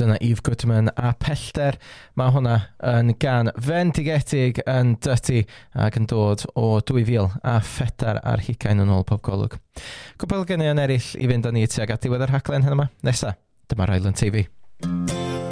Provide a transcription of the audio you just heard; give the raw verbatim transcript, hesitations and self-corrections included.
dyna Eve Goodman a Pellter. Mae hwnna yn gan Fendigedig yn Dydy ac yn dod o dwy fil a phedair ar hugain yn ôl pob golwg. Cwpl gynnion eraill i fynd â ni tuag at diwedd yr rhaglen hyn yma. Nesa, dyma Island T V.